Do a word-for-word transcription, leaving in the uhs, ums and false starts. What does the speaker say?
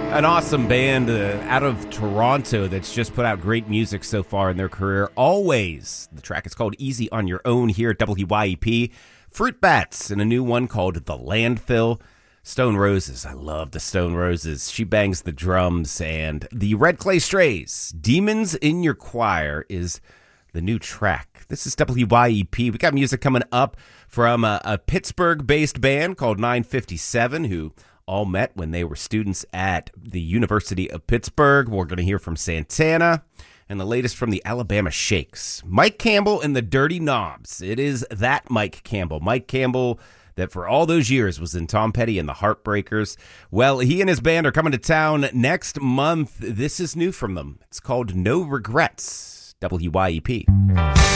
An awesome band uh, out of Toronto that's just put out great music so far in their career. Always. The track is called Easy on Your Own here at W Y E P. Fruit Bats and a new one called The Landfill. Stone Roses. I love the Stone Roses. She bangs the drums. And the Red Clay Strays, Demons in Your Choir, is the new track. This is W Y E P. We got music coming up from a, a Pittsburgh-based band called nine fifty-seven, who all met when they were students at the University of Pittsburgh. We're going to hear from Santana, and the latest from the Alabama Shakes. Mike Campbell and the Dirty Knobs. It is that Mike Campbell. Mike Campbell that for all those years was in Tom Petty and the Heartbreakers. Well, he and his band are coming to town next month. This is new from them. It's called No Regrets. W Y E P.